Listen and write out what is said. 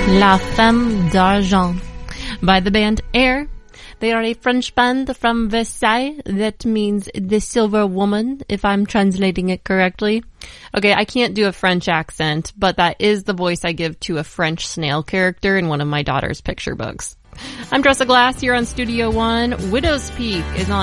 La Femme d'Argent by the band Air. They are a French band from Versailles. That means the silver woman, if I'm translating it correctly. Okay, I can't do a French accent, but that is the voice I give to a French snail character in one of my daughter's picture books. I'm Dressa Glass here on Studio One. Widow's Peak is on